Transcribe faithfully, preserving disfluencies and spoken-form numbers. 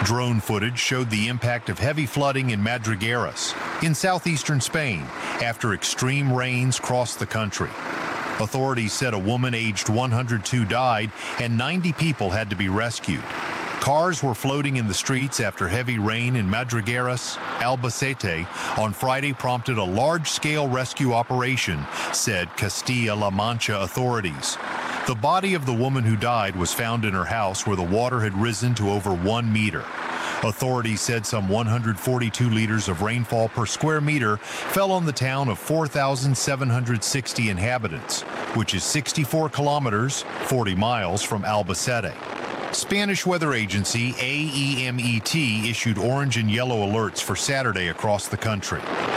Drone footage showed the impact of heavy flooding in Madrigueras, in southeastern Spain, after extreme rains crossed the country. Authorities said a woman aged one hundred two died and ninety people had to be rescued. Cars were floating in the streets after heavy rain in Madrigueras, Albacete, on Friday prompted a large-scale rescue operation, said Castilla-La Mancha authorities. The body of the woman who died was found in her house where the water had risen to over one meter. Authorities said some one hundred forty-two liters of rainfall per square meter fell on the town of four thousand seven hundred sixty inhabitants, which is sixty-four kilometers, forty miles from Albacete. Spanish weather agency A E M E T issued orange and yellow alerts for Saturday across the country.